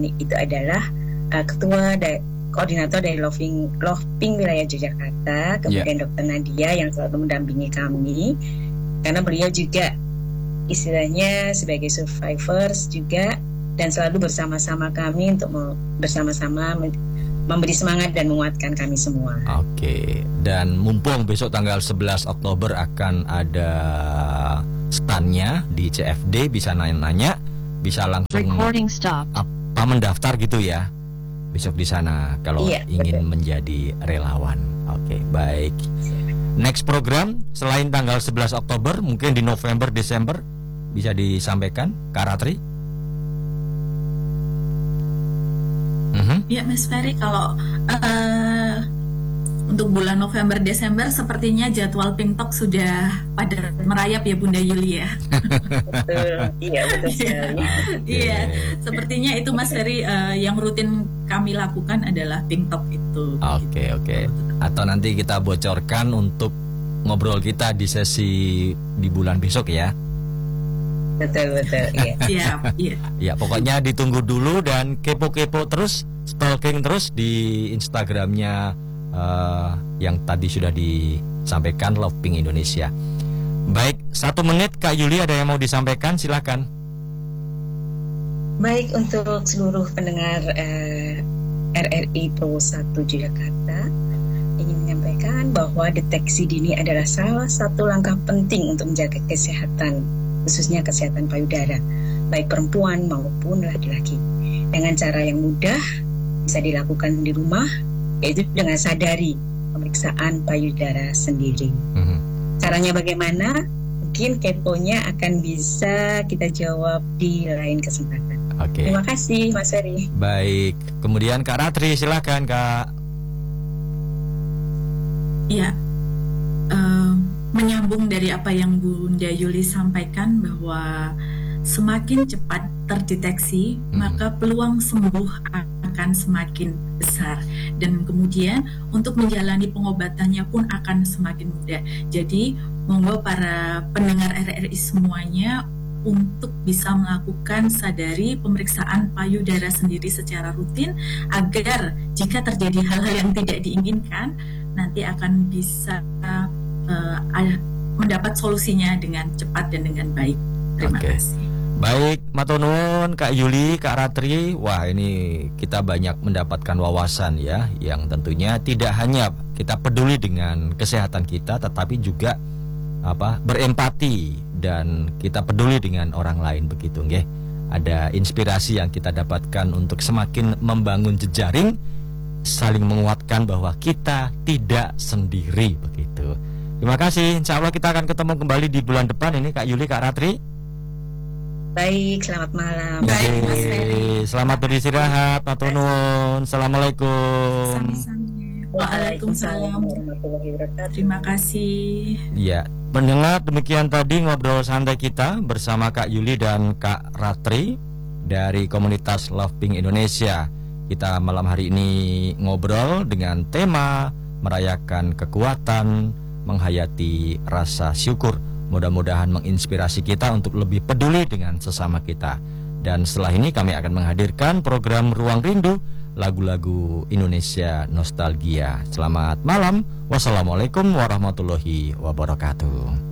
itu adalah ketua koordinator dari Loving wilayah Yogyakarta, kemudian Dr. Nadia yang selalu mendampingi kami, karena beliau juga istilahnya sebagai survivors juga, dan selalu bersama-sama kami untuk bersama-sama memberi semangat dan menguatkan kami semua. Oke, dan mumpung besok tanggal 11 Oktober akan ada stand-nya di CFD, bisa nanya-nanya, bisa langsung apa mendaftar gitu ya besok di sana kalau ingin menjadi relawan. Oke, baik. Next program selain tanggal 11 Oktober mungkin di November, Desember bisa disampaikan, Kak Ratri? Ya Mas Ferry, kalau untuk bulan November Desember sepertinya jadwal Pink Talk sudah pada merayap ya Bunda Yuli ya. Betul, iya betul sekali. Iya, sepertinya itu Mas Ferry, yang rutin kami lakukan adalah Pink Talk itu. Oke. Atau nanti kita bocorkan untuk ngobrol kita di sesi di bulan besok ya. Betul, iya. Ya, pokoknya ditunggu dulu dan kepo-kepo terus, stalking terus di Instagramnya yang tadi sudah disampaikan, Love Pink Indonesia. Baik, 1 menit Kak Yuli, ada yang mau disampaikan, silakan. Baik, untuk seluruh pendengar RRI Pro 1 Jakarta, ingin menyampaikan bahwa deteksi dini adalah salah satu langkah penting untuk menjaga kesehatan, khususnya kesehatan payudara, baik perempuan maupun laki-laki. Dengan cara yang mudah, bisa dilakukan di rumah, yaitu dengan sadari pemeriksaan payudara sendiri. Caranya bagaimana? Mungkin keponya akan bisa kita jawab di lain kesempatan. Terima kasih Mas Ferry. Baik, kemudian Kak Ratri, silakan Kak. Ya, menyambung dari apa yang Bunda Yuli sampaikan, bahwa semakin cepat terdeteksi maka peluang sembuh akan semakin besar, dan kemudian untuk menjalani pengobatannya pun akan semakin mudah. Jadi monggo para pendengar RRI semuanya untuk bisa melakukan sadari pemeriksaan payudara sendiri secara rutin, agar jika terjadi hal-hal yang tidak diinginkan nanti akan bisa mendapat solusinya dengan cepat dan dengan baik. Terima kasih. Baik, matur nuwun Kak Yuli, Kak Ratri. Wah, ini kita banyak mendapatkan wawasan ya, yang tentunya tidak hanya kita peduli dengan kesehatan kita, tetapi juga berempati dan kita peduli dengan orang lain, begitu nggih. Ada inspirasi yang kita dapatkan untuk semakin membangun jejaring, saling menguatkan bahwa kita tidak sendiri, begitu. Terima kasih. Insya Allah kita akan ketemu kembali di bulan depan ini Kak Yuli, Kak Ratri. Baik, selamat malam. Baik, Mas Ferry. Selamat beristirahat, matur nuwun. Assalamualaikum. Waalaikumsalam warahmatullahi wabarakatuh. Terima kasih. Ya, mendengar demikian tadi ngobrol santai kita bersama Kak Yuli dan Kak Ratri dari komunitas Love Pink Indonesia. Kita malam hari ini ngobrol dengan tema merayakan kekuatan, menghayati rasa syukur. Mudah-mudahan menginspirasi kita untuk lebih peduli dengan sesama kita. Dan setelah ini kami akan menghadirkan program Ruang Rindu, lagu-lagu Indonesia Nostalgia. Selamat malam. Wassalamualaikum warahmatullahi wabarakatuh.